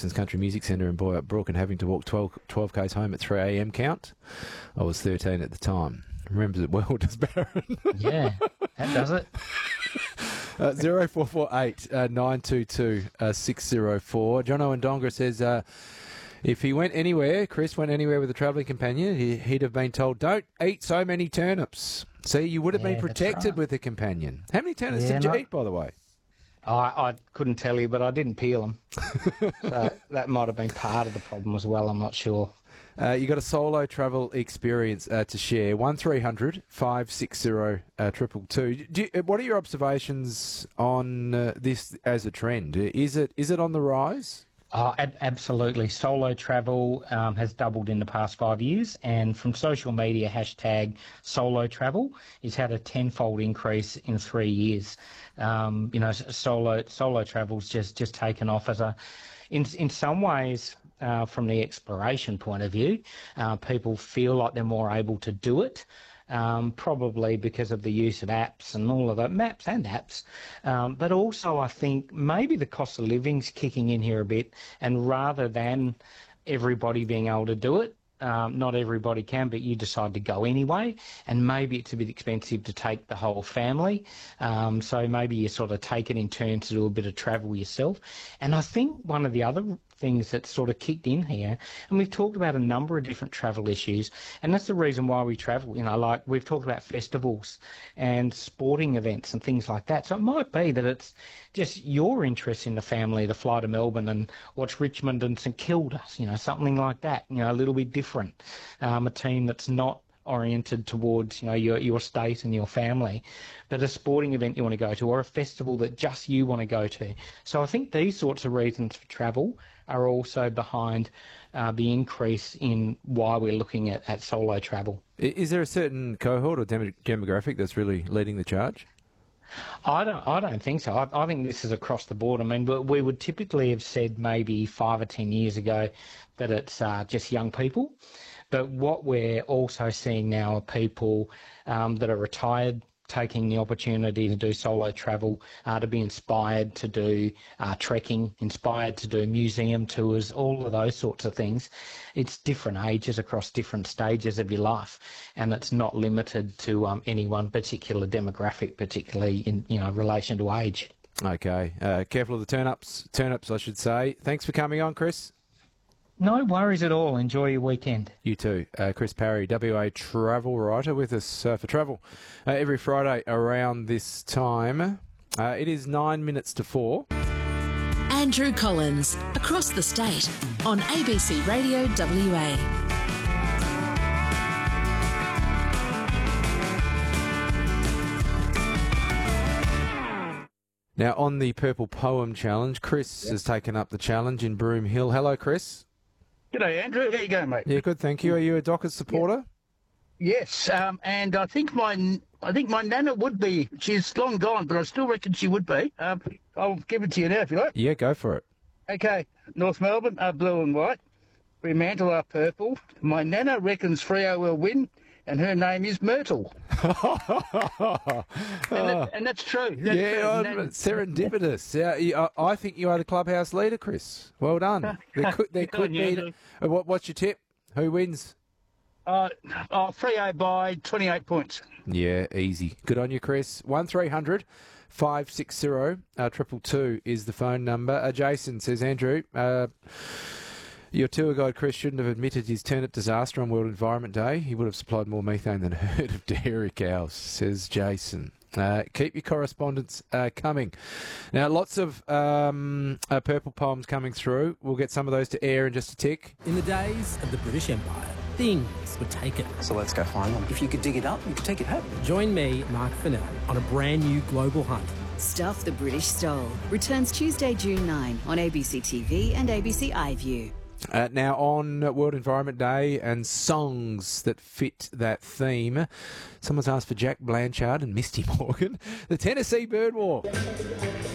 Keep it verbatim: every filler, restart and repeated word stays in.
Dixon's Country Music Centre in Boyup Brook and having to walk twelve, twelve k's home at three a m count. I was thirteen at the time. Remembers it well, does Baron? Yeah, that does it. Uh, zero four four eight nine two two six zero four. Jono Ndonga says uh, if he went anywhere, Chris went anywhere with a travelling companion, he, he'd have been told, don't eat so many turnips. See, you would have Yeah, been that's protected right. with a companion. How many turnips Yeah, did you no- eat, by the way? I, I couldn't tell you, but I didn't peel them. So that might have been part of the problem as well, I'm not sure. Uh, you got a solo travel experience uh, to share. one three hundred five six zero two two two. Do you, what are your observations on uh, this as a trend? Is it is it on the rise? Oh, ab- absolutely. Solo travel um, has doubled in the past five years, and from social media, hashtag solo travel has had a tenfold increase in three years. Um, you know, s- solo solo travel's just just taken off as a, in in some ways. Uh, from the exploration point of view, uh, people feel like they're more able to do it, um, probably because of the use of apps and all of that, maps and apps. Um, but also I think maybe the cost of living's kicking in here a bit, and rather than everybody being able to do it, Um, not everybody can, but you decide to go anyway, and maybe it's a bit expensive to take the whole family. Um, so maybe you sort of take it in turns to do a bit of travel yourself. And I think one of the other things that's sort of kicked in here, and we've talked about a number of different travel issues, and that's the reason why we travel. You know, like we've talked about festivals and sporting events and things like that. So it might be that it's just your interest in the family to fly to Melbourne and watch Richmond and St Kilda, you know, something like that, you know, a little bit different. Um, a team that's not oriented towards, you know, your your state and your family, but a sporting event you want to go to, or a festival that just you want to go to. So I think these sorts of reasons for travel are also behind uh, the increase in why we're looking at, at solo travel. I- Is there a certain cohort or dem- demographic that's really leading the charge? I don't. I don't think so. I, I think this is across the board. I mean, we we would typically have said maybe five or ten years ago that it's uh, just young people, but what we're also seeing now are people um, that are retired taking the opportunity to do solo travel, uh, to be inspired to do uh, trekking, inspired to do museum tours, all of those sorts of things. It's different ages across different stages of your life, and it's not limited to um, any one particular demographic, particularly in you know relation to age. Okay. Uh, careful of the turn-ups, turnips, I should say. Thanks for coming on, Chris. No worries at all. Enjoy your weekend. You too. Uh, Chris Parry, W A travel writer, with us uh, for travel uh, every Friday around this time. Uh, it is nine minutes to four. Andrew Collins, across the state, on A B C Radio W A. Now, on the Purple Poem Challenge, Chris has taken up the challenge in Broome Hill. Hello, Chris. G'day, Andrew. How you going, mate? Yeah, good, thank you. Are you a Dockers supporter? Yes, um, and I think my I think my nana would be. She's long gone, but I still reckon she would be. Um, I'll give it to you now if you like. Yeah, go for it. Okay, North Melbourne are blue and white. Fremantle are purple. My nana reckons Freo will win, and her name is Myrtle. and, that, and that's true. That's yeah, true. oh, Nan- serendipitous. Yeah, you- I I think you are the clubhouse leader, Chris. Well done. There could, there Good could on you, be. Andrew. Uh, What, what's your tip? Who wins? Uh, oh, Freo by twenty-eight points. Yeah, easy. Good on you, Chris. One three hundred five six zero triple two is the phone number. Uh, Jason says, Andrew, uh, your tour guide Chris shouldn't have admitted his turnip disaster on World Environment Day. He would have supplied more methane than a herd of dairy cows, says Jason. Uh, keep your correspondence uh, coming. Now, lots of um, uh, purple poems coming through. We'll get some of those to air in just a tick. In the days of the British Empire, things were taken. So let's go find them. If you could dig it up, you could take it home. Join me, Mark Fennell, on a brand new global hunt. Stuff the British Stole returns Tuesday, June ninth on A B C T V and A B C iView. Uh, now, on World Environment Day and songs that fit that theme, someone's asked for Jack Blanchard and Misty Morgan, the Tennessee Bird Walk.